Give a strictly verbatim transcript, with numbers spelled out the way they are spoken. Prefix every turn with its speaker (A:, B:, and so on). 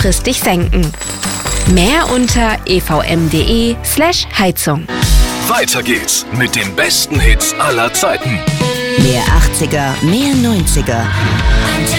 A: kurzfristig senken. Mehr unter evm.de slash Heizung.
B: Weiter geht's mit den besten Hits aller Zeiten.
C: Mehr achtziger, mehr neunziger.